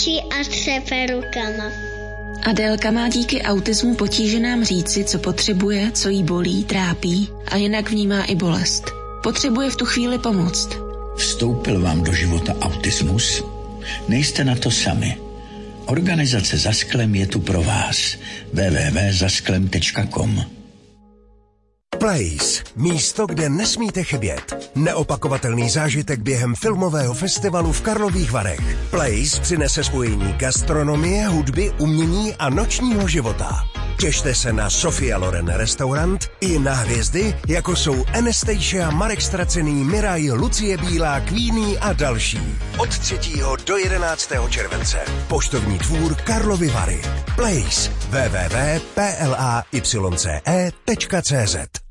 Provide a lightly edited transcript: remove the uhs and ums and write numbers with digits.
křičí a třepe rukama. Adélka má díky autismu potíže nám říci, co potřebuje, co jí bolí, trápí a jinak vnímá i bolest. Potřebuje v tu chvíli pomoct. Vstoupil vám do života autismus? Nejste na to sami. Organizace Za sklem je tu pro vás. www.zasklem.com. Place. Místo, kde nesmíte chybět. Neopakovatelný zážitek během filmového festivalu v Karlových Varech. Place přinese spojení gastronomie, hudby, umění a nočního života. Těšte se na Sofia Loren restaurant i na hvězdy, jako jsou Anastasia, Marek Stracený, Miraj, Lucie Bílá, Queenie a další. Od 3. do 11. července. Poštovní dvůr Karlovy Vary. Place. www.playce.cz